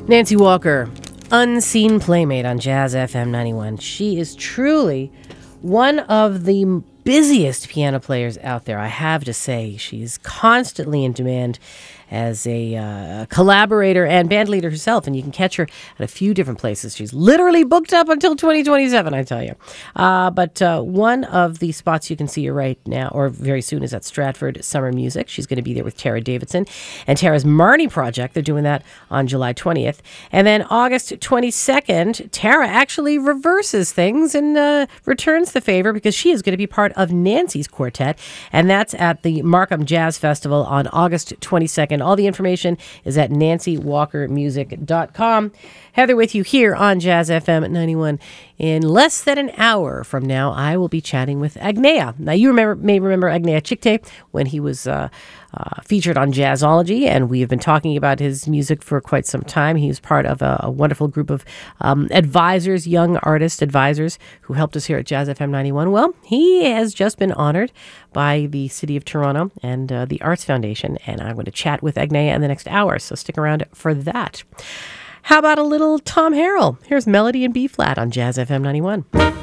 Nancy Walker, Unseen Playmate on Jazz FM 91. She is truly one of the busiest piano players out there, I have to say. She's constantly in demand as a collaborator and band leader herself, and you can catch her at a few different places. She's literally booked up until 2027, I tell you. But one of the spots you can see her right now, or very soon, is at Stratford Summer Music. She's going to be there with Tara Davidson and Tara's Marnie Project. They're doing that on July 20th. And then August 22nd, Tara actually reverses things and returns the favor because she is going to be part of Nancy's quartet, and that's at the Markham Jazz Festival on August 22nd. All the information is at nancywalkermusic.com. Heather with you here on Jazz FM 91. In less than an hour from now, I will be chatting with Agnea. Now, you may remember Agnea Chikte when he was featured on Jazzology, and we have been talking about his music for quite some time. He was part of a wonderful group of advisors, young artist advisors, who helped us here at Jazz FM 91. Well, he has just been honored by the City of Toronto and the Arts Foundation, and I'm going to chat with Agnea in the next hour, so stick around for that. How about a little Tom Harrell? Here's Melody in B-flat on Jazz FM 91.